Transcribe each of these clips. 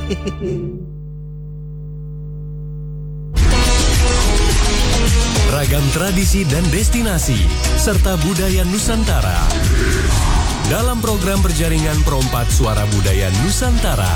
Ragam tradisi dan destinasi, serta budaya Nusantara. Dalam program berjaringan Perompak Suara Budaya Nusantara.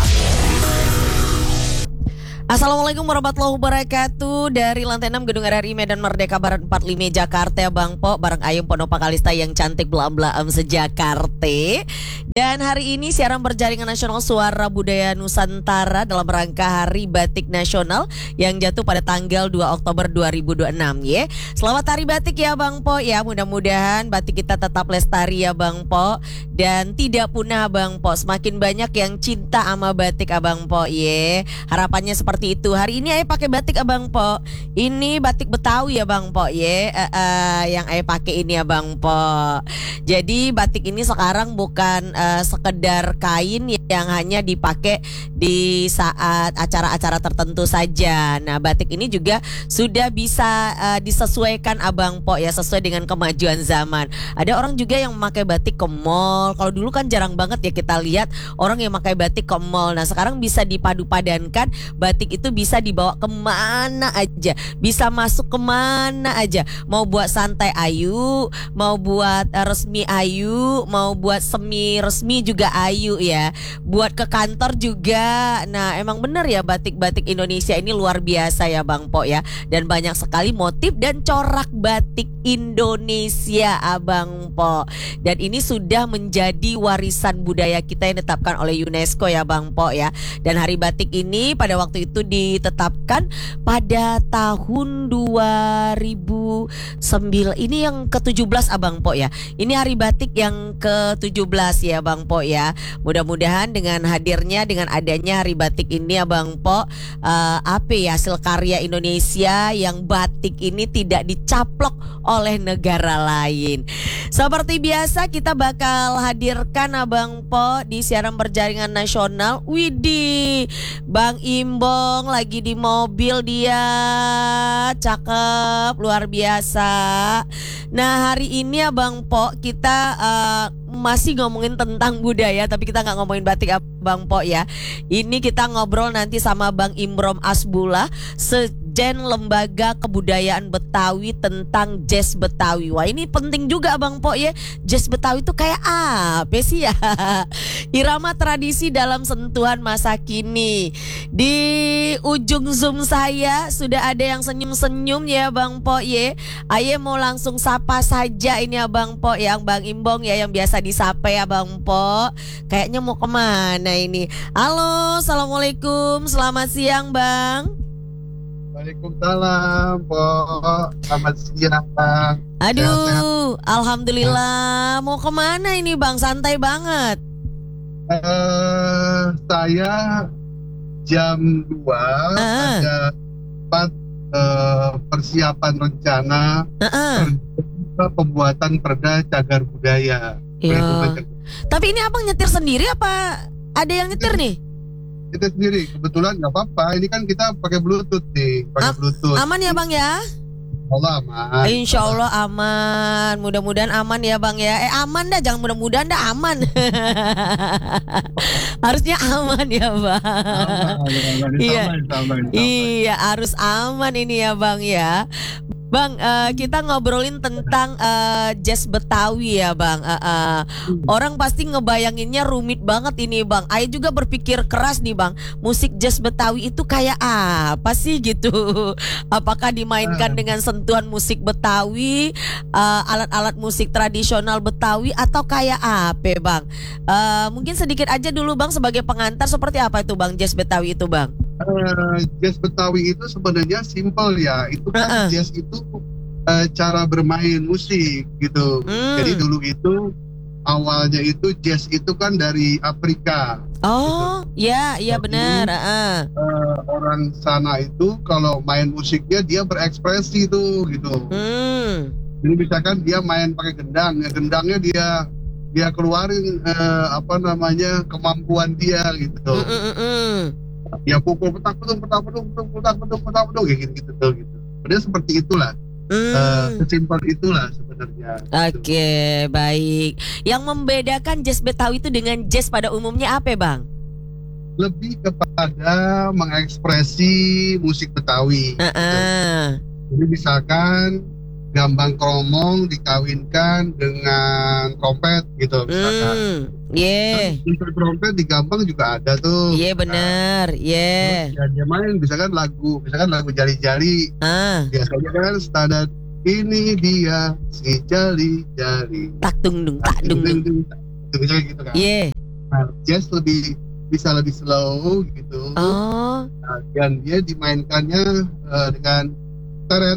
Assalamualaikum warahmatullahi wabarakatuh. Dari lantai 6 Gedung RRI Medan Merdeka Barat 45 Jakarta, Bang Po, bareng Ayum Ponopa Kalista yang cantik belam-belam sejakarta. Dan hari ini siaran berjaringan nasional Suara Budaya Nusantara dalam rangka Hari Batik Nasional yang jatuh pada tanggal 2 Oktober 2026 ya. Selamat Hari Batik ya Bang Po ya. Mudah-mudahan batik kita tetap lestari ya Bang Po dan tidak punah Bang Po. Semakin banyak yang cinta sama batik Abang Po ya. Harapannya seperti itu. Hari ini Ayah pakai batik Abang Po. Ini batik Betawi ya Bang Po ya. Yang Ayah pakai ini ya Bang Po. Jadi batik ini sekarang bukan sekedar kain yang hanya dipakai di saat acara-acara tertentu saja. Nah, batik ini juga sudah bisa disesuaikan Abang Po ya, sesuai dengan kemajuan zaman. Ada orang juga yang memakai batik ke mall. Kalau dulu kan jarang banget ya kita lihat orang yang memakai batik ke mall. Nah, sekarang bisa dipadu-padankan. Batik itu bisa dibawa kemana aja, bisa masuk kemana aja. Mau buat santai ayu, mau buat resmi ayu, mau buat semi resmi juga ayu ya. Buat ke kantor juga. Nah, emang bener ya batik-batik Indonesia ini luar biasa ya Bang Po ya. Dan banyak sekali motif dan corak batik Indonesia Abang Po. Dan ini sudah menjadi warisan budaya kita yang ditetapkan oleh UNESCO ya Bang Po ya. Dan Hari Batik ini pada waktu itu ditetapkan pada tahun 2009. Ini yang ke-17 Abang Po ya. Ini Hari Batik yang ke-17 ya Bang Po ya. Mudah-mudahan dengan hadirnya, dengan adanya Hari Batik ini Abang Po, hasil karya Indonesia yang batik ini tidak dicaplok oleh negara lain. Seperti biasa kita bakal hadirkan Abang Po di siaran berjaringan nasional. Widih, Bang Imbong lagi di mobil dia. Cakep, luar biasa. Nah, hari ini Abang Po kita masih ngomongin tentang budaya, tapi kita nggak ngomongin batik Bang Po ya. Ini kita ngobrol nanti sama Bang Imrom Asbullah, Sekjen Lembaga Kebudayaan Betawi, tentang jazz Betawi. Wah, ini penting juga Bang Po ya. Jazz Betawi itu kayak apa sih ya? Irama tradisi dalam sentuhan masa kini. Di ujung Zoom saya sudah ada yang senyum-senyum ya Bang Po ya. Ayo mau langsung sapa saja ini ya Bang Po, yang Bang Imbong ya, yang biasa disapa ya Bang Po. Kayaknya mau kemana ini? Halo, assalamualaikum, selamat siang Bang. Waalaikumsalam, Po. Selamat siang, Bang. Aduh, Sehat-sehat. alhamdulillah. Mau kemana ini Bang? Santai banget. Saya jam 2 ada persiapan rencana pembuatan perda cagar budaya. Ya. Tapi ini abang nyetir sendiri apa ada yang nyetir nih? Kita sendiri, kebetulan nggak apa-apa. Ini kan kita pakai Bluetooth nih, Bluetooth. Aman ya Bang ya? Allah aman. Insya Allah aman. Mudah-mudahan aman ya Bang ya. Aman dah, jangan mudah-mudahan dah, aman. Harusnya aman ya Bang. Aman. Iya. Aman. Iya, harus aman ini ya Bang ya. Bang, kita ngobrolin tentang jazz Betawi ya Bang. Orang pasti ngebayanginnya rumit banget ini Bang. Ayo juga berpikir keras nih Bang. Musik jazz Betawi itu kayak apa sih gitu? Apakah dimainkan dengan sentuhan musik Betawi, alat-alat musik tradisional Betawi, atau kayak apa Bang? Mungkin sedikit aja dulu Bang sebagai pengantar, seperti apa itu Bang jazz Betawi itu Bang? Jazz Betawi itu sebenarnya simpel ya. Itu kan jazz itu cara bermain musik gitu. Jadi dulu itu awalnya itu jazz itu kan dari Afrika. Oh, gitu. iya benar. Orang sana itu kalau main musiknya dia berekspresi tuh gitu. Jadi misalkan dia main pakai gendang, ya gendangnya dia keluarin kemampuan dia gitu. Ya pukul petak pedung kayak gitu tuh gitu. Sebenarnya seperti itulah. Sesimpel itulah sebenarnya. Oke, baik. Yang membedakan jazz Betawi itu dengan jazz pada umumnya apa Bang? lebih kepada mengekspresi musik Betawi. Jadi misalkan gambang kromong dikawinkan dengan trompet gitu misalkan. Untuk trompet di gambang juga ada tuh. Bener. Dia main misalkan lagu jali-jali. Biasanya kan standar ini dia si jali-jali. Tak dung dung tak dung dung. Misalnya gitu kan. Nah, jazz bisa lebih slow gitu. Dan dia dimainkannya dengan teret.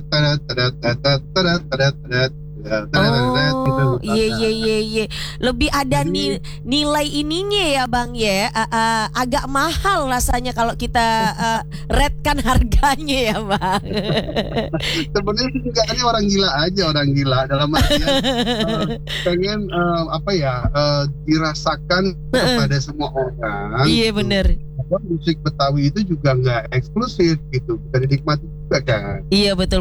Lebih ada nilai ininya ya Bang ya. Agak mahal rasanya kalau kita rate-kan harganya ya Bang. Sebenarnya juga ini orang gila dalam artian pengen dirasakan kepada semua orang. Iya benar. Musik Betawi itu juga nggak eksklusif gitu, bisa dinikmati juga kan. Iya betul.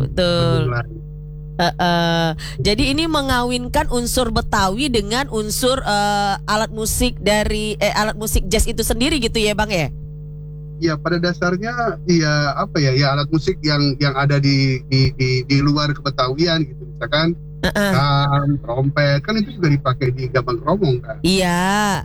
Jadi ini mengawinkan unsur Betawi dengan unsur alat musik alat musik jazz itu sendiri gitu ya Bang ya? Ya pada dasarnya alat musik yang ada di luar kebetawian gitu, misalkan trompet kan itu juga dipakai di gambang kromong kan. Iya.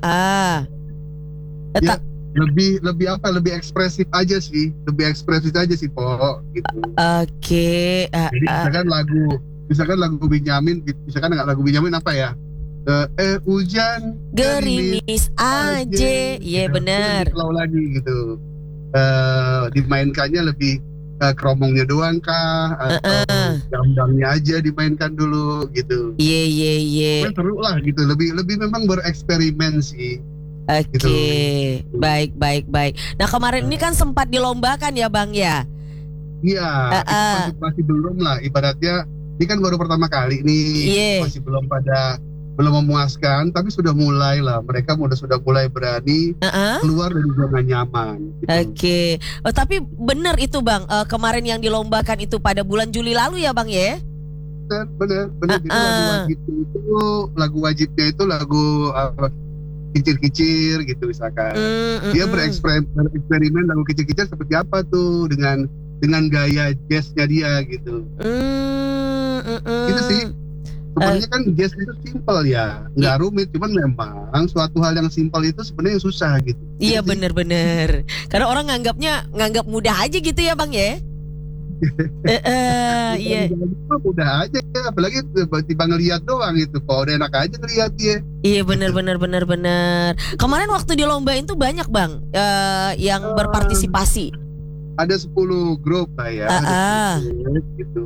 Lebih ekspresif aja sih Po gitu. Oke. Jadi misalkan lagu Benyamin, misalkan lagu Benyamin apa ya? Hujan gerimis aja. Iya benar. Kalau lagi gitu. Dimainkannya lebih kromongnya doang kah atau gambangnya aja dimainkan dulu gitu. Iya. Seru lah gitu. Lebih memang bereksperimen sih. Oke, gitu. Baik. Nah kemarin ini kan sempat dilombakan ya Bang ya? Iya, masih belum lah. Ibaratnya ini kan baru pertama kali nih, masih belum memuaskan, tapi sudah mulai lah. Mereka sudah mulai berani keluar dari zona nyaman. Gitu. Oke, tapi benar itu Bang. Kemarin yang dilombakan itu pada bulan Juli lalu ya Bang ya? Benar. Lagu wajibnya itu lagu kicir-kicir gitu misalkan. Dia bereksperimen lagu kicir-kicir seperti apa tuh dengan gaya jazznya dia gitu. Itu sih. Sebenarnya kan jazz itu simpel ya, nggak rumit. Cuman memang suatu hal yang simpel itu sebenarnya susah gitu. Iya benar. Karena orang nganggap mudah aja gitu ya Bang ya. Iya. Mudah aja ya, apalagi tiba ngeliat doang itu, kok udah enak aja ngeliat dia. Iya benar. Kemarin waktu dilombain tuh banyak Bang yang berpartisipasi. Ada 10 grup lah ya. Gitu.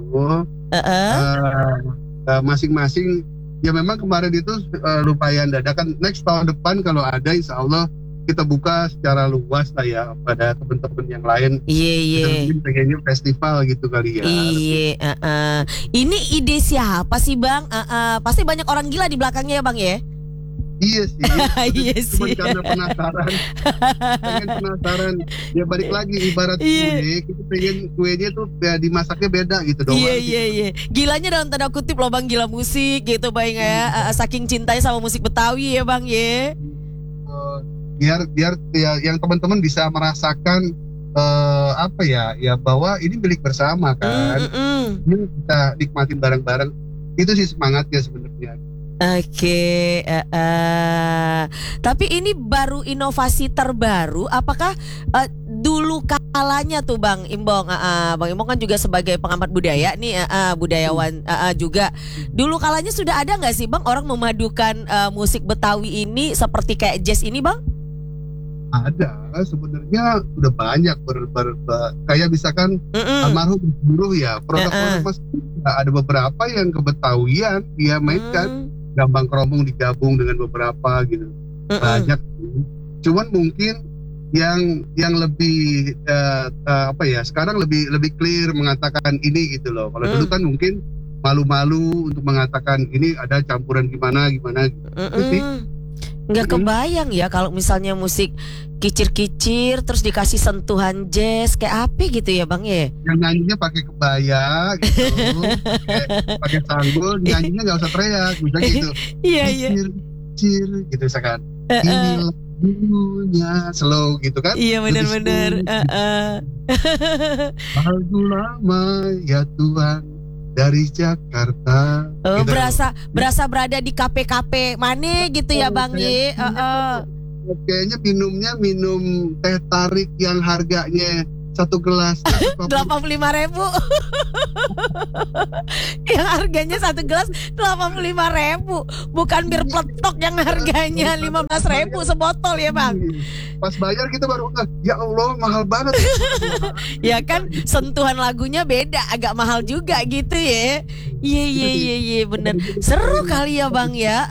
Masing-masing ya memang kemarin itu lumayan dadakan. Next tahun depan kalau ada insya Allah kita buka secara luas lah ya pada teman-teman yang lain. Iya. Pengennya festival gitu kali ya. Iya. Ini ide siapa sih Bang? Pasti banyak orang gila di belakangnya ya Bang ya? Iya sih. Iya sih. Karena penasaran. Ya balik lagi ibarat kue, kita pengen kuenya tuh ya dimasaknya beda gitu doang. Iya. Gilanya dalam tanda kutip loh Bang, gila musik gitu Bang ya. Saking cintanya sama musik Betawi ya Bang ya. Biar ya, yang teman-teman bisa merasakan bahwa ini milik bersama kan. Ini kita nikmatin bareng-bareng. Itu sih semangatnya sebenarnya. Oke. Tapi ini baru inovasi terbaru. Apakah dulu kalanya tuh Bang Imbong, Bang Imbong kan juga sebagai pengamat budaya nih, budayawan juga. Dulu kalanya sudah ada nggak sih Bang orang memadukan musik Betawi ini seperti kayak jazz ini Bang? Ada, sebenarnya udah banyak kayak misalkan almarhum Buruh ya, produk-produk masih ada beberapa yang kebetawian dia mainkan, gambang kromong digabung dengan beberapa gitu, banyak. Cuman mungkin yang lebih sekarang lebih clear mengatakan ini gitu loh. Kalau dulu kan mungkin malu-malu untuk mengatakan ini ada campuran gimana gitu sih. Nggak kebayang ya kalau misalnya musik kicir-kicir terus dikasih sentuhan jazz kayak apa gitu ya Bang ya? Yang nyanyinya pakai kebaya gitu, pakai sanggul, nyanyinya nggak usah teriak, misalnya gitu. Iya. Kicir gitu misalkan. Ini lagunya slow gitu kan. Iya benar-benar. Lagu lama ya Tuhan dari Jakarta. Oh, gitu. berasa berada di kafe-kafe mana gitu ya Bang Ye. Kayaknya minum teh tarik yang harganya satu gelas 85.000. Yang harganya satu gelas 85.000, bukan bir peletok yang harganya 15.000 sebotol ya Bang. Pas bayar kita baru ya Allah mahal banget. Ya kan sentuhan lagunya beda, agak mahal juga gitu ya. Iya bener. Seru kali ya Bang ya.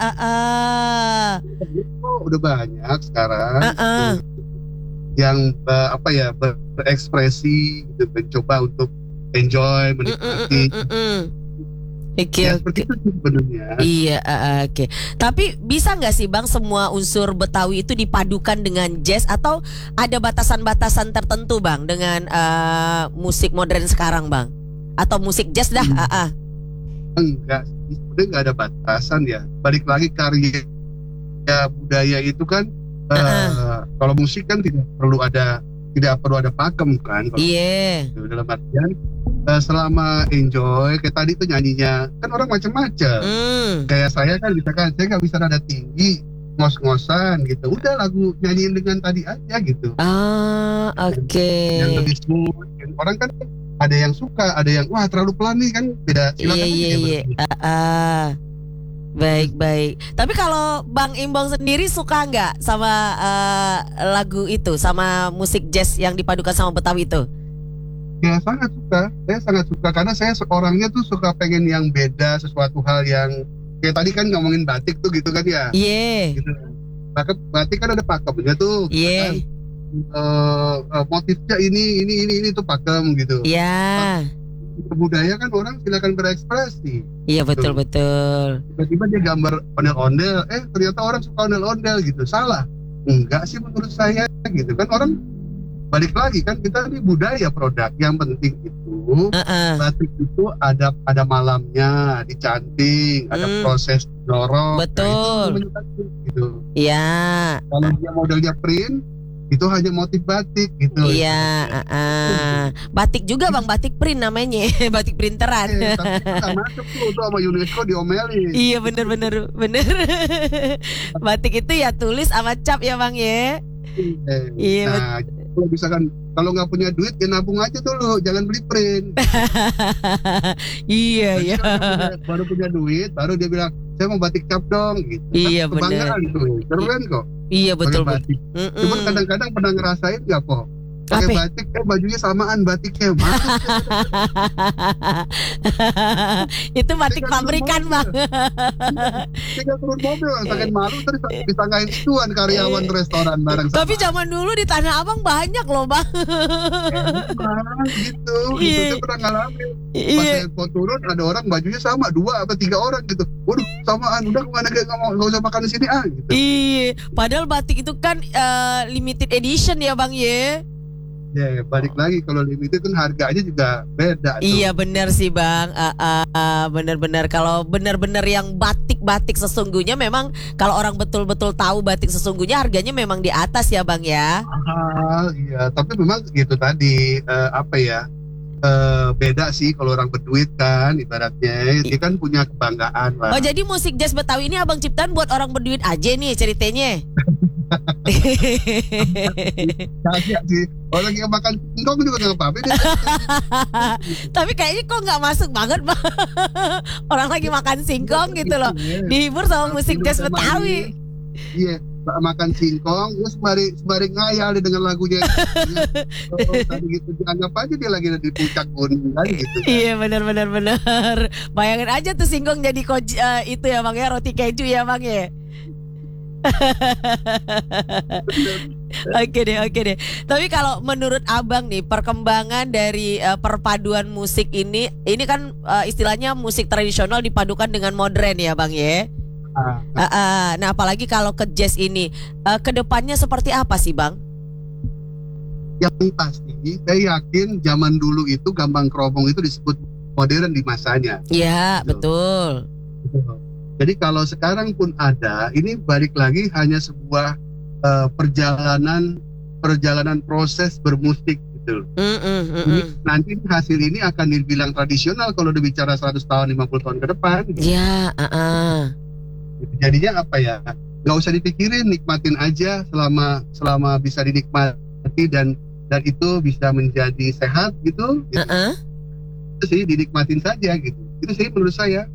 Udah banyak sekarang yang berekspresi gitu, mencoba untuk enjoy, menikmati. Oke. Seperti itu sebenarnya. Iya, oke. Tapi bisa nggak sih Bang semua unsur Betawi itu dipadukan dengan jazz atau ada batasan-batasan tertentu Bang dengan musik modern sekarang Bang? Atau musik jazz dah? Enggak, sebenarnya nggak ada batasan ya. Balik lagi karya budaya itu kan. Kalau musik kan tidak perlu ada pakem kan. Iya. Dalam artian selama enjoy, kayak tadi tuh nyanyinya kan orang macam-macam. Kayak saya kan misalkan saya nggak bisa nada tinggi, ngos-ngosan gitu. Udah lagu nyanyiin dengan tadi aja gitu. Oke. Yang lebih smooth. Orang kan ada yang suka, ada yang wah terlalu pelan nih kan beda. Silakan. Iya. Baik. Tapi kalau Bang Imbong sendiri suka nggak sama lagu itu, sama musik jazz yang dipadukan sama Betawi itu? Ya sangat suka. Saya sangat suka karena saya orangnya tuh suka pengen yang beda, sesuatu hal yang kayak tadi kan ngomongin batik tuh gitu kan ya. Iya. Gitu. Batik kan ada pakemnya tuh. Iya. Motifnya ini tuh pakem gitu. Iya. Budaya kan orang silakan berekspresi. Iya betul. Tiba-tiba dia gambar ondel-ondel, ternyata orang suka ondel-ondel gitu. Salah? Enggak sih menurut saya gitu kan. Orang balik lagi kan kita ini budaya produk. Yang penting itu batik itu ada malamnya, dicanting, ada proses dorong. Betul. Nah, itu gitu. Iya. Kalau dia modelnya print itu hanya motif batik gitu. Iya, batik juga Bang, batik print namanya, batik printeran. Tapi nggak masuk tuh sama UNESCO diomelin. Iya bener. Batik itu ya tulis sama cap ya Bang ya. Iya. Nah, kalau misalkan kalau nggak punya duit ya nabung aja dulu, jangan beli print. Iya. Baru punya duit, baru dia bilang saya mau batik cap dong gitu. Iya benar. Keren kok. Iya betul. Cuman kadang-kadang pernah ngerasain nggak kok? Pakai batik, bajunya samaan batiknya. Itu batik pabrikan Bang. Tinggal turun mobil, sakit malu terus disangkain ituan karyawan restoran bareng. Tapi zaman dulu di Tanah Abang banyak loh Bang. Gitu. Saya pernah ngalamin. Pas saya mau turun ada orang bajunya sama 2 atau 3 orang gitu. Waduh samaan, udah kemana nggak usah makan di sini gitu. Iya. Padahal batik itu kan limited edition ya Bang ya. Ya, balik lagi kalau limited kan harganya juga beda. Iya benar sih Bang. Benar-benar kalau benar-benar yang batik sesungguhnya memang kalau orang betul-betul tahu batik sesungguhnya harganya memang di atas ya Bang ya. Iya, tapi memang gitu tadi beda sih kalau orang berduit kan ibaratnya dia kan punya kebanggaan lah. Oh jadi musik jazz Betawi ini Abang ciptaan buat orang berduit aja nih ceritanya. Kasian sih orang yang makan singkong juga nggak apa-apa. Tapi kayaknya kok nggak masuk banget Bang. Orang lagi makan singkong gitu loh, dihibur sama musik jazz Betawi. Iya, makan singkong terus sembari ngayal dengan lagunya. Tadi gitu dianggap aja dia lagi di puncak gunung kan gitu kan. Iya benar. Bayangin aja tuh singkong jadi itu ya Bang ya, roti keju ya Bang ya. Oke deh. Tapi kalau menurut Abang nih perkembangan dari perpaduan musik ini kan istilahnya musik tradisional dipadukan dengan modern ya Bang ya. Nah apalagi kalau ke jazz ini kedepannya seperti apa sih Bang? Yang pasti saya yakin zaman dulu itu gambang kromong itu disebut modern di masanya. Iya betul. Jadi kalau sekarang pun ada, ini balik lagi hanya sebuah perjalanan proses bermusik gitu. Nanti hasil ini akan dibilang tradisional kalau udah bicara 100 tahun 50 tahun ke depan gitu. Ya, Jadinya apa ya, nggak usah dipikirin, nikmatin aja selama bisa dinikmati dan itu bisa menjadi sehat gitu. Itu sih, dinikmatin saja gitu. Itu sih menurut saya.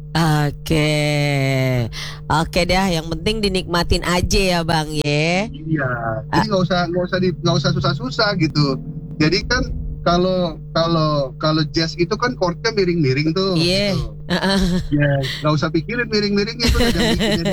Oke dah, yang penting dinikmatin aja ya Bang ya. Iya, jadi nggak usah susah-susah gitu. Jadi kan kalau jazz itu kan chordnya miring-miring tuh. Iya. Gitu. Ya, nggak usah pikirin miring-miringnya itu udah bikin.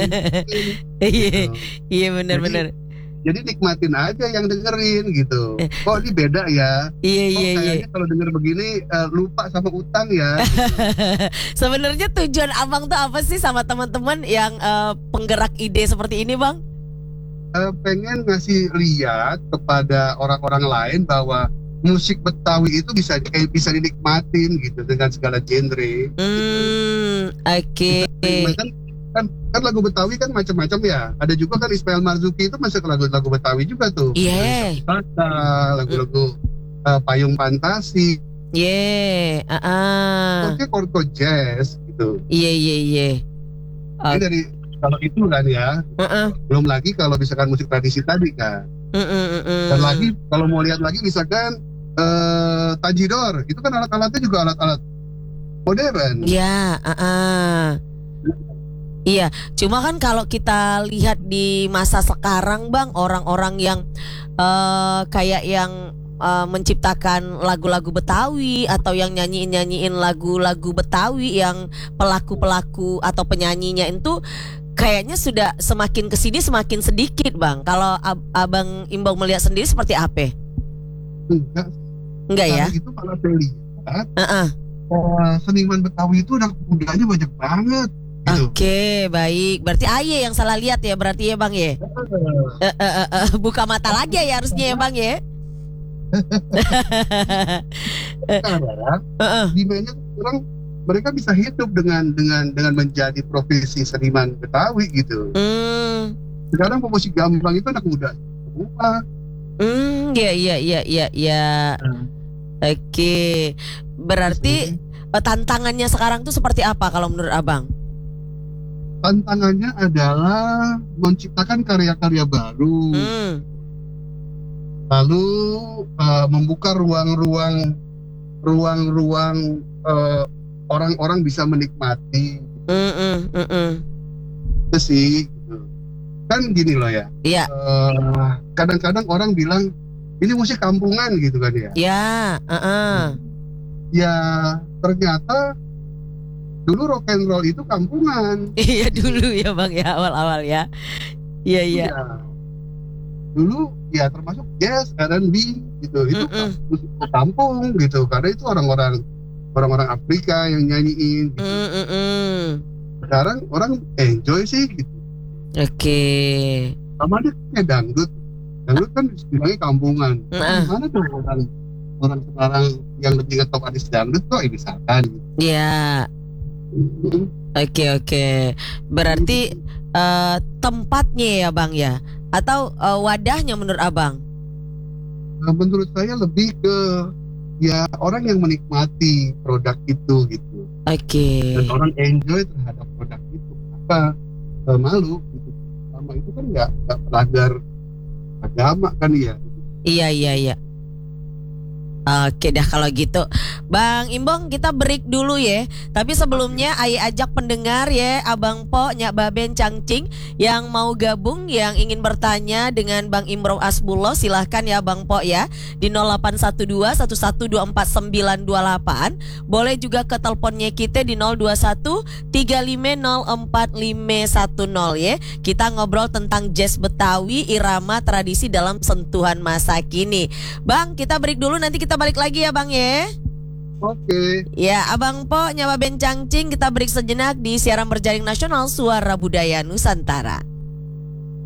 Iya benar-benar. Jadi nikmatin aja yang dengerin gitu. Kok ini beda ya? Iya. Kayaknya kalau denger begini lupa sama utang ya. Gitu. Sebenarnya tujuan Abang tuh apa sih sama teman-teman yang penggerak ide seperti ini Bang? Pengen ngasih lihat kepada orang-orang lain bahwa musik Betawi itu bisa dinikmatin gitu dengan segala genre. Oke. Kan lagu Betawi kan macam-macam ya. Ada juga kan Ismail Marzuki itu masuk lagu Betawi juga tuh. Iya. Lagu-lagu Payung Fantasi. Iya. Oke, chord jazz gitu. Iya. Ini dari kalau itu kan ya. Belum lagi kalau misalkan musik tradisi tadi kan. Dan lagi kalau mau lihat lagi misalkan Tajidor, itu kan alat-alatnya juga alat-alat modern. Iya, Iya, cuma kan kalau kita lihat di masa sekarang Bang, orang-orang yang kayak yang menciptakan lagu-lagu Betawi atau yang nyanyiin lagu-lagu Betawi yang pelaku-pelaku atau penyanyinya itu kayaknya sudah semakin kesini semakin sedikit Bang. Kalau Abang Imbong melihat sendiri seperti apa? Enggak ya? Itu kalau saya lihat, seniman Betawi itu anak mudanya banyak banget. Gitu. Oke, baik. Berarti Aye yang salah lihat ya, berarti ya Bang ya. Buka mata lagi ya harusnya ya Bang ya. Sekarang di banyak orang mereka bisa hidup dengan menjadi profesi seniman Betawi gitu. Sekarang pemusik gambang itu anak muda semua. Iya. Oke. Berarti tantangannya sekarang tuh seperti apa kalau menurut Abang? Tantangannya adalah menciptakan karya-karya baru, lalu membuka ruang-ruang orang-orang bisa menikmati. Itu sih, gitu. Kan gini loh ya. Iya. Kadang-kadang orang bilang ini musik kampungan gitu kan ya. Iya. Ya ternyata dulu rock and roll itu kampungan. Iya dulu ya Bang ya, awal-awal ya. Iya. Dulu ya termasuk jazz, R&B gitu. Itu musik kampung gitu. Karena itu orang-orang Afrika yang nyanyiin gitu. Sekarang orang enjoy sih gitu. Oke. Sama dia kayak dangdut. Dangdut kan bilangnya kampungan. Mana tuh orang sekarang yang lebih ngetop artis dangdut kok misalkan gitu. Iya. Oke. Berarti tempatnya ya Bang ya, atau wadahnya menurut Abang? Menurut saya lebih ke ya orang yang menikmati produk itu gitu. Oke. Dan orang enjoy terhadap produk itu. Apa malu gitu. Sama itu kan nggak melanggar agama kan ya. Iya. Oke dah kalau gitu Bang Imbong kita break dulu ya. Tapi sebelumnya Ayo ajak pendengar ya, Abang Po, Nyak Baben, Cangcing yang mau gabung, yang ingin bertanya dengan Bang Imron Asbullah, silahkan ya Bang Po ya di 0812 1124928. Boleh juga ke teleponnya kita di 021 3504510 ya. Kita ngobrol tentang jazz Betawi, irama tradisi dalam sentuhan masa kini. Bang, kita break dulu, nanti kita balik lagi ya Bang ya. Oke. Ya, Abang Po, Nyawa Ben Cangcing, kita break sejenak di siaran berjaring nasional Suara Budaya Nusantara.